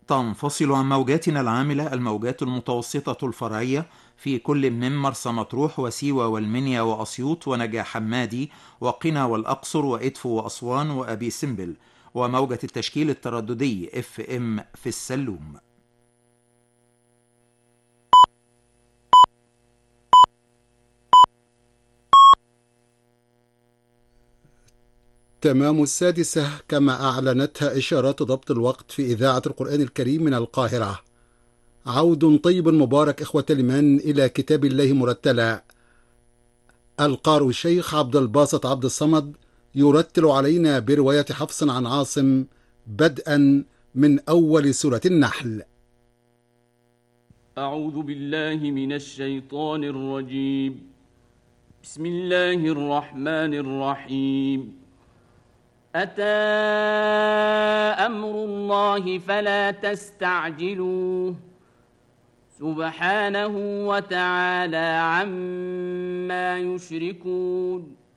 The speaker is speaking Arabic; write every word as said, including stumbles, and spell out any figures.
تنفصل عن موجاتنا العاملة الموجات المتوسطة الفرعية في كل من مرسى مطروح وسيوة والمنيا وأسيوط ونجع حمادي وقنا والأقصر وإدفو وأسوان وأبي سمبل، وموجة التشكيل الترددي اف ام في السلوم. تمام السادسة كما أعلنتها إشارات ضبط الوقت في إذاعة القرآن الكريم من القاهرة. عود طيب مبارك إخوة الإيمان إلى كتاب الله مرتلا. القارئ الشيخ عبد الباسط عبد الصمد يرتل علينا برواية حفص عن عاصم بدءا من أول سورة النحل. أعوذ بالله من الشيطان الرجيم. بسم الله الرحمن الرحيم. أتى أمر الله فلا تستعجلوه سبحانه وتعالى عما يشركون.